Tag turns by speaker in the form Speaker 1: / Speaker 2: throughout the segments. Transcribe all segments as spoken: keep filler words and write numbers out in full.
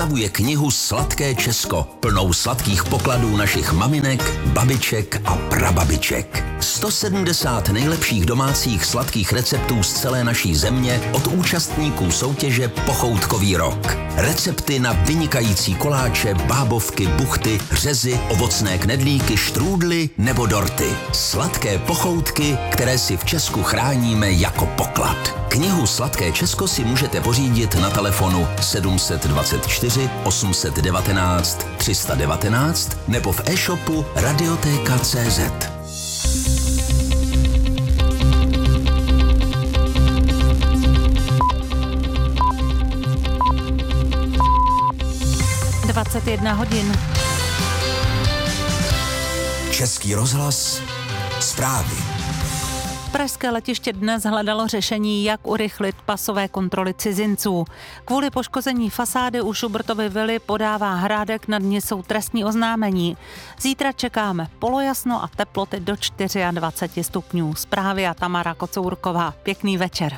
Speaker 1: Představuje knihu Sladké Česko, plnou sladkých pokladů našich maminek, babiček a prababiček. sto sedmdesát nejlepších domácích sladkých receptů z celé naší země od účastníků soutěže Pochoutkový rok. Recepty na vynikající koláče, bábovky, buchty, řezy, ovocné knedlíky, štrůdly nebo dorty. Sladké pochoutky, které si v Česku chráníme jako poklad. Knihu Sladké Česko si můžete pořídit na telefonu sedm dvacet čtyři osm set devatenáct tři sta devatenáct nebo v e-shopu radioteka tečka cé zet.
Speaker 2: dvacet jedna hodin.
Speaker 1: Český rozhlas, zprávy.
Speaker 2: Pražské letiště dnes hledalo řešení, jak urychlit pasové kontroly cizinců. Kvůli poškození fasády u Šubertovy vily podává Hrádek nad Nisou trestní oznámení. Zítra čekáme polojasno a teploty do dvacet čtyři stupňů. Zprávy a Tamara Kocourková. Pěkný večer.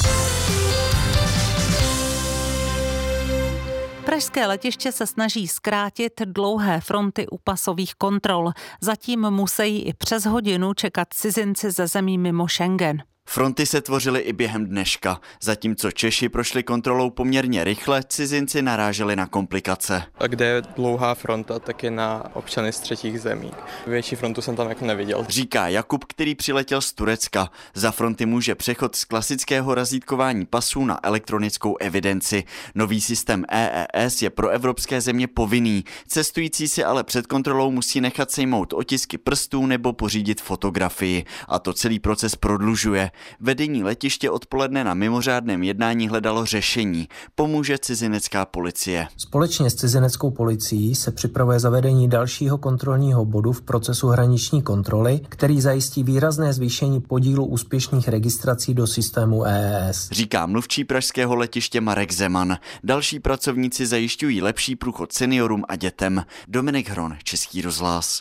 Speaker 2: Pražské letiště se snaží zkrátit dlouhé fronty u pasových kontrol. Zatím musí i přes hodinu čekat cizinci ze zemí mimo Schengen.
Speaker 3: Fronty se tvořily i během dneška. Zatímco Češi prošli kontrolou poměrně rychle, cizinci naráželi na komplikace.
Speaker 4: A kde je dlouhá fronta, tak je na občany z třetích zemí. Větší frontu jsem tam jako neviděl.
Speaker 3: Říká Jakub, který přiletěl z Turecka. Za fronty může přechod z klasického razítkování pasů na elektronickou evidenci. Nový systém E E S je pro evropské země povinný. Cestující si ale před kontrolou musí nechat sejmout otisky prstů nebo pořídit fotografii. A to celý proces prodlužuje. Vedení letiště odpoledne na mimořádném jednání hledalo řešení. Pomůže cizinecká policie.
Speaker 5: Společně s cizineckou policií se připravuje zavedení dalšího kontrolního bodu v procesu hraniční kontroly, který zajistí výrazné zvýšení podílu úspěšných registrací do systému E E S.
Speaker 3: Říká mluvčí pražského letiště Marek Zeman. Další pracovníci zajišťují lepší průchod seniorům a dětem. Dominik Hron, Český rozhlas.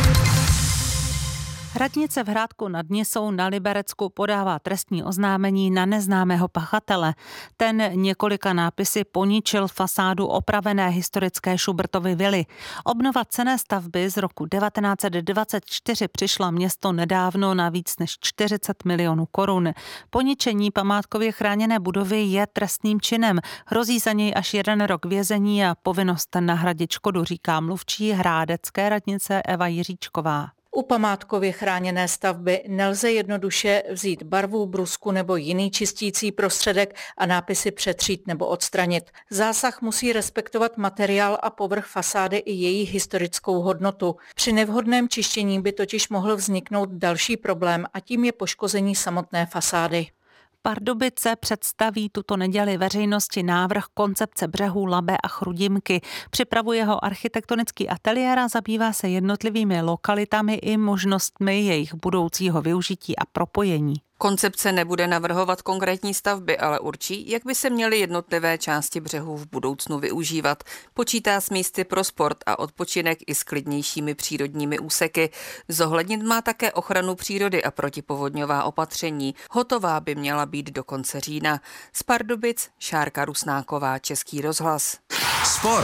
Speaker 2: Radnice v Hrádku nad Nisou na Liberecku podává trestní oznámení na neznámého pachatele. Ten několika nápisy poničil fasádu opravené historické Šubertovy vily. Obnova cenné stavby z roku devatenáct set dvacet čtyři přišla město nedávno na víc než čtyřicet milionů korun. Poničení památkově chráněné budovy je trestným činem. Hrozí za něj až jeden rok vězení a povinnost nahradit škodu, říká mluvčí hrádecké radnice Eva Jiříčková.
Speaker 6: U památkově chráněné stavby nelze jednoduše vzít barvu, brusku nebo jiný čistící prostředek a nápisy přetřít nebo odstranit. Zásah musí respektovat materiál a povrch fasády i její historickou hodnotu. Při nevhodném čištění by totiž mohl vzniknout další problém a tím je poškození samotné fasády.
Speaker 2: Pardubice představí tuto neděli veřejnosti návrh koncepce břehů Labe a Chrudimky. Připravuje ho architektonický ateliér a zabývá se jednotlivými lokalitami i možnostmi jejich budoucího využití a propojení.
Speaker 7: Koncepce nebude navrhovat konkrétní stavby, ale určí, jak by se měly jednotlivé části břehů v budoucnu využívat. Počítá s místy pro sport a odpočinek i s klidnějšími přírodními úseky. Zohlednit má také ochranu přírody a protipovodňová opatření. Hotová by měla být do konce října. Z Pardubic Šárka Rusnáková, Český rozhlas.
Speaker 1: Sport.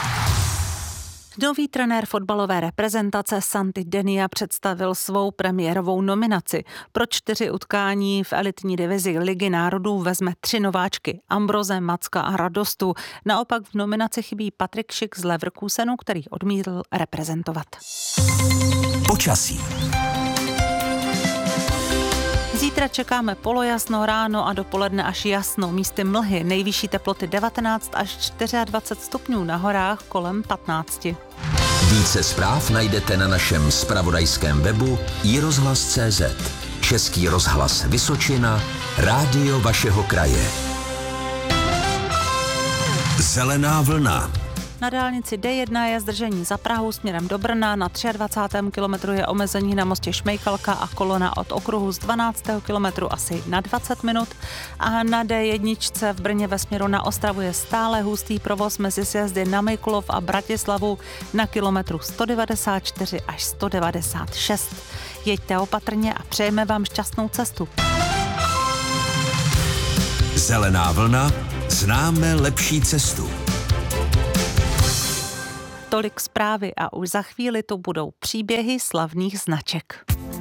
Speaker 2: Nový trenér fotbalové reprezentace Santi Denia představil svou premiérovou nominaci. Pro čtyři utkání v elitní divizi Ligy národů vezme tři nováčky: Ambroze, Macka a Radostu. Naopak v nominaci chybí Patrik Schick z Leverkusenu, který odmítl reprezentovat.
Speaker 1: Počasí.
Speaker 2: Zítra čekáme polojasno ráno a dopoledne až jasno. Místy mlhy, nejvyšší teploty devatenáct až dvacet čtyři stupňů, na horách kolem patnáct.
Speaker 1: Více zpráv najdete na našem zpravodajském webu i rozhlas tečka cé zet. Český rozhlas Vysočina, rádio vašeho kraje. Zelená vlna.
Speaker 2: Na dálnici D jedna je zdržení za Prahu směrem do Brna, na dvacátém třetím kilometru je omezení na mostě Šmejkalka a kolona od okruhu z dvanáctého kilometru asi na dvacet minut a na D jedna v Brně ve směru na Ostravu je stále hustý provoz mezi sjezdy na Mikulov a Bratislavu na kilometru sto devadesát čtyři až sto devadesát šest. Jeďte opatrně a přejeme vám šťastnou cestu.
Speaker 1: Zelená vlna, známe lepší cestu.
Speaker 2: Tolik zprávy a už za chvíli to budou příběhy slavných značek.